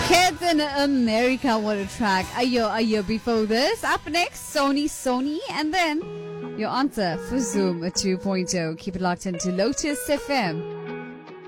Kids in America, what a track. A year before this. Up next, Sony, and then your answer for Zoom 2.0. Keep it locked into Lotus FM.